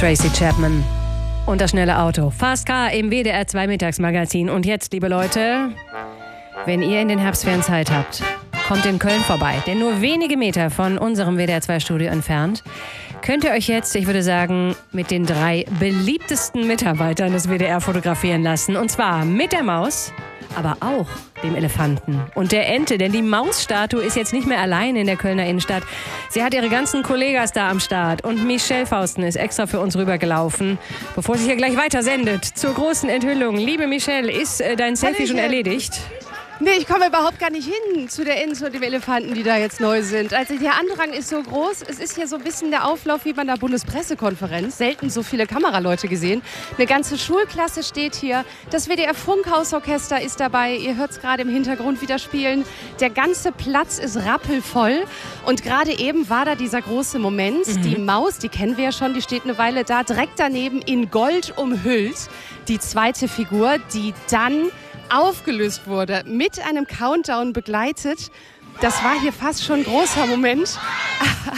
Tracy Chapman und das schnelle Auto. Fast Car im WDR 2 Mittagsmagazin. Und jetzt, liebe Leute, wenn ihr in den Herbstferien Zeit habt, kommt in Köln vorbei. Denn nur wenige Meter von unserem WDR 2 Studio entfernt könnt ihr euch jetzt, ich würde sagen, mit den 3 beliebtesten Mitarbeitern des WDR fotografieren lassen. Und zwar mit der Maus, aber auch dem Elefanten und der Ente. Denn die Mausstatue ist jetzt nicht mehr allein in der Kölner Innenstadt. Sie hat ihre ganzen Kollegas da am Start. Und Michelle Fausten ist extra für uns rübergelaufen, bevor sie hier gleich weiter sendet zur großen Enthüllung. Liebe Michelle, ist dein Selfie schon erledigt? Nee, ich komme überhaupt gar nicht hin zu der Ente und dem Elefanten, die da jetzt neu sind. Also der Andrang ist so groß. Es ist hier so ein bisschen der Auflauf wie bei einer Bundespressekonferenz. Selten so viele Kameraleute gesehen. Eine ganze Schulklasse steht hier. Das WDR Funkhausorchester ist dabei. Ihr hört es gerade im Hintergrund wieder spielen. Der ganze Platz ist rappelvoll. Und gerade eben war da dieser große Moment. Die Maus, die kennen wir ja schon, die steht eine Weile da. Direkt daneben in Gold umhüllt. Die zweite Figur, die dann aufgelöst wurde, mit einem Countdown begleitet. Das war hier fast schon ein großer Moment, als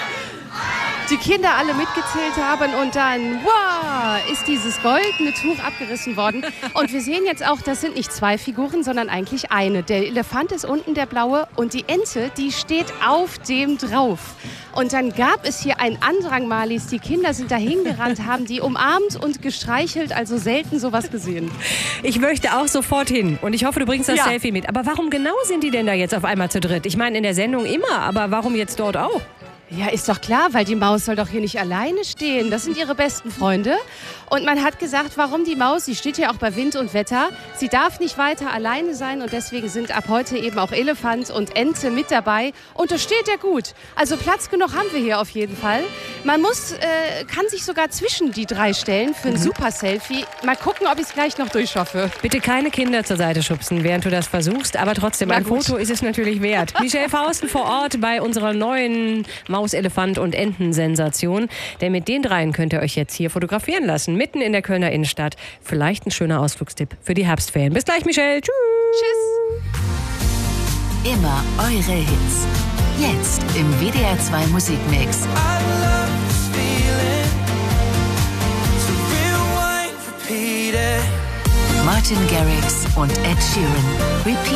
die Kinder alle mitgezählt haben und dann, wow, ist dieses goldene Tuch abgerissen worden. Und wir sehen jetzt auch, das sind nicht 2 Figuren, sondern eigentlich eine. Der Elefant ist unten, der blaue, und die Ente, die steht auf dem drauf. Und dann gab es hier einen Andrang, Marlies. Die Kinder sind dahin gerannt, haben die umarmt und gestreichelt, also selten sowas gesehen. Ich möchte auch sofort hin und ich hoffe, du bringst das Selfie mit. Aber warum genau sind die denn da jetzt auf einmal zu dritt? Ich meine, in der Sendung immer, aber warum jetzt dort auch? Ja, ist doch klar, weil die Maus soll doch hier nicht alleine stehen. Das sind ihre besten Freunde. Und man hat gesagt, warum die Maus, sie steht ja auch bei Wind und Wetter, sie darf nicht weiter alleine sein und deswegen sind ab heute eben auch Elefant und Ente mit dabei. Und das steht ja gut. Also Platz genug haben wir hier auf jeden Fall. Man kann sich sogar zwischen die 3 stellen für ein super Selfie. Mal gucken, ob ich es gleich noch durchschaffe. Bitte keine Kinder zur Seite schubsen, während du das versuchst, aber trotzdem, ein Foto ist es natürlich wert. Michelle Fausten vor Ort bei unserer neuen Maus, Elefant und Enten-Sensation. Denn mit den 3 könnt ihr euch jetzt hier fotografieren lassen, mitten in der Kölner Innenstadt. Vielleicht ein schöner Ausflugstipp für die Herbstferien. Bis gleich, Michelle. Tschüss. Tschüss. Immer eure Hits. Jetzt im WDR 2 Musikmix. Martin Garrix und Ed Sheeran. Repeat.